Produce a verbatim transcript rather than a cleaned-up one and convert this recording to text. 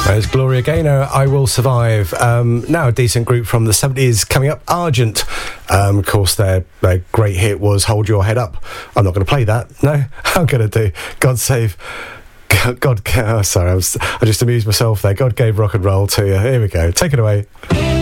There's Gloria Gaynor, I Will Survive. Um, now a decent group from the seventies coming up, Argent. Um, of course, their, their great hit was Hold Your Head Up. I'm not going to play that. No, I'm going to do God Save... God, God oh, sorry, I, was, I just amused myself there. God gave rock and roll to you. Here we go. Take it away.